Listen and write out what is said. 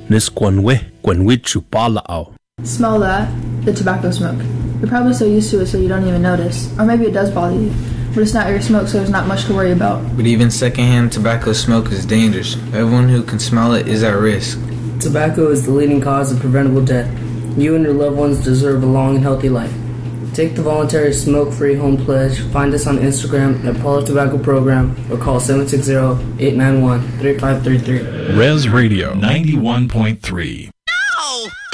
Smell that? The tobacco smoke. You're probably so used to it so you don't even notice. Or maybe it does bother you. But it's not your smoke, so there's not much to worry about. But even secondhand tobacco smoke is dangerous. Everyone who can smell it is at risk. Tobacco is the leading cause of preventable death. You and your loved ones deserve a long and healthy life. Take the voluntary smoke-free home pledge. Find us on Instagram at Paula Tobacco Program or call 760-891-3533. Res Radio 91.3.